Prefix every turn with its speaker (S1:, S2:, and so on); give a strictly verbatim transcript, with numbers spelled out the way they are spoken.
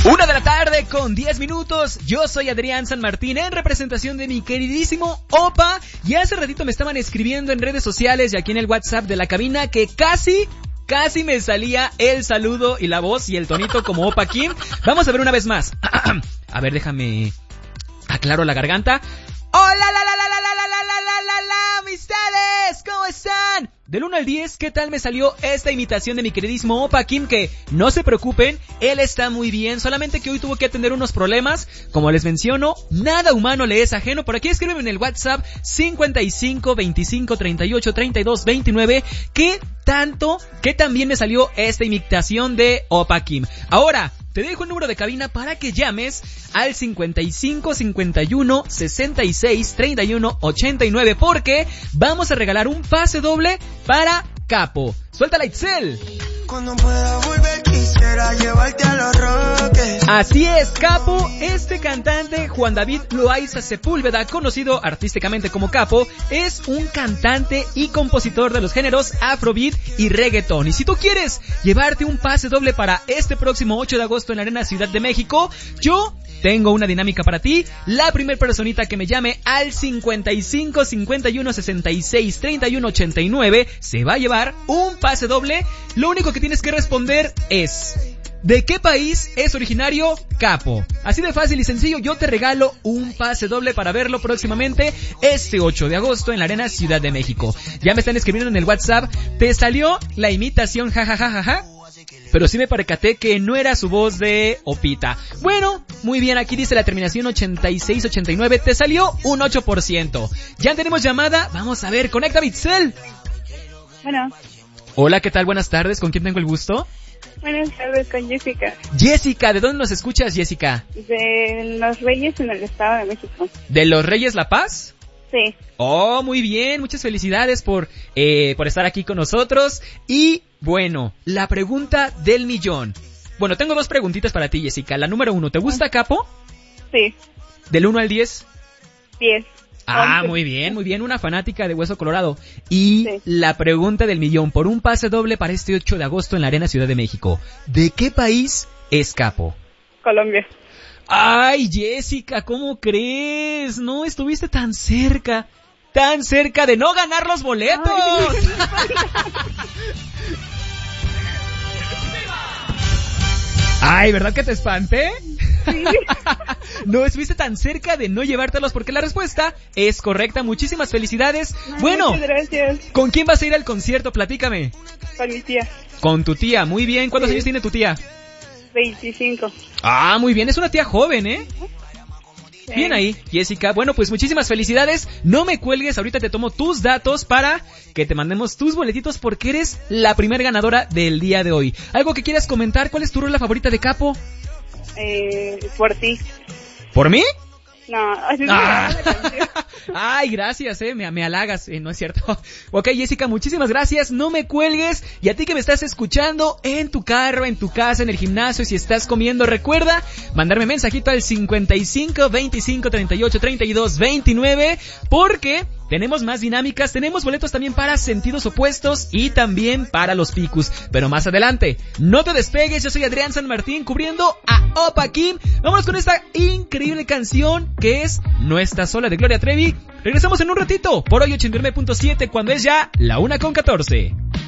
S1: Una de la tarde con diez minutos, yo soy Adrián San Martín en representación de mi queridísimo Opa, y hace ratito me estaban escribiendo en redes sociales y aquí en el WhatsApp de la cabina que casi, casi me salía el saludo y la voz y el tonito como Opa Kim. Vamos a ver una vez más. A ver, déjame aclaro la garganta. ¡Hola, la, la, la, la, la, la, la, la, la, la, amistades! ¿Cómo están? Del uno al diez, ¿qué tal me salió esta imitación de mi queridísimo Opa Kim? Que no se preocupen, él está muy bien, solamente que hoy tuvo que atender unos problemas. Como les menciono, nada humano le es ajeno. Por aquí escríbeme en el WhatsApp cincuenta y cinco, veinticinco, treinta y ocho, treinta y dos, veintinueve. ¿Qué tanto, qué también me salió esta imitación de Opa Kim? Ahora, te dejo el número de cabina para que llames al cincuenta y cinco, cincuenta y uno, sesenta y seis, treinta y uno, ochenta y nueve, porque vamos a regalar un pase doble para Capo. ¡Suéltala, Itzel!
S2: Cuando pueda volver quisiera llevarte a los Roques.
S1: Así es, Capo, este cantante Juan David Loaiza Sepúlveda, conocido artísticamente como Capo, es un cantante y compositor de los géneros Afrobeat y Reggaeton. Y si tú quieres llevarte un pase doble para este próximo ocho de agosto en la Arena Ciudad de México, yo tengo una dinámica para ti. La primer personita que me llame al cincuenta y cinco, cincuenta y uno, sesenta y seis, treinta y uno, ochenta y nueve se va a llevar un pase doble. Lo único que tienes que responder es: ¿de qué país es originario Capo? Así de fácil y sencillo, yo te regalo un pase doble para verlo próximamente este ocho de agosto en la Arena Ciudad de México. Ya me están escribiendo en el WhatsApp, te salió la imitación jajajajaja, pero sí me percaté que no era su voz de Opita. Bueno, muy bien, aquí dice la terminación ochenta y seis ochenta y nueve, te salió un ocho por ciento. Ya tenemos llamada, vamos a ver, conecta Bitzel.
S3: Bueno.
S1: Hola, ¿qué tal? Buenas tardes, ¿con quién tengo el gusto?
S3: Buenas tardes, con Jessica.
S1: Jessica, ¿de dónde nos escuchas, Jessica?
S3: De Los Reyes en el Estado de México.
S1: ¿De Los Reyes La Paz?
S3: Sí.
S1: Oh, muy bien, muchas felicidades por, eh, por estar aquí con nosotros. Y bueno, la pregunta del millón. Bueno, tengo dos preguntitas para ti, Jessica. La número uno, ¿te gusta Capo?
S3: Sí.
S1: ¿Del uno al diez?
S3: diez.
S1: Ah,
S3: once.
S1: muy bien, muy bien, una fanática de Hueso Colorado. Y
S3: Sí.
S1: la pregunta del millón, por un pase doble para este ocho de agosto en la Arena Ciudad de México. ¿De qué país es Capo?
S3: Colombia.
S1: Ay, Jessica, ¿cómo crees? No estuviste tan cerca, tan cerca de no ganar los boletos. Ay, Ay, ¿verdad que te espanté?
S3: Sí.
S1: No estuviste tan cerca de no llevártelos porque la respuesta es correcta. Muchísimas felicidades.
S3: Ay,
S1: Bueno,
S3: muchas gracias.
S1: ¿con quién vas a ir al concierto? Platícame.
S3: Con mi tía.
S1: Con tu tía, muy bien. ¿Cuántos
S3: Sí.
S1: años tiene tu tía?
S3: veinticinco.
S1: Ah, muy bien, es una tía joven, ¿eh?
S3: Sí.
S1: Bien ahí, Jessica. Bueno, pues muchísimas felicidades. No me cuelgues, ahorita te tomo tus datos para que te mandemos tus boletitos porque eres la primer ganadora del día de hoy. ¿Algo que quieras comentar? ¿Cuál es tu rola favorita de Capo?
S3: Eh, por ti.
S1: ¿Por mí?
S3: No, así no
S1: Ah.
S3: se llama la canción.
S1: Ay, gracias, eh, me, me halagas, eh, no es cierto. Ok, Jessica, muchísimas gracias, no me cuelgues. Y a ti que me estás escuchando en tu carro, en tu casa, en el gimnasio, si estás comiendo, recuerda mandarme mensajito al cincuenta y cinco, veinticinco, treinta y ocho, treinta y dos, veintinueve, porque tenemos más dinámicas, tenemos boletos también para Sentidos Opuestos y también para Los Picus. Pero más adelante, no te despegues, yo soy Adrián San Martín cubriendo a Opa Kim. Vámonos con esta increíble canción que es No Estás Sola de Gloria Trevi. Regresamos en un ratito por hoy ochenta y nueve punto siete cuando es ya la una con catorce.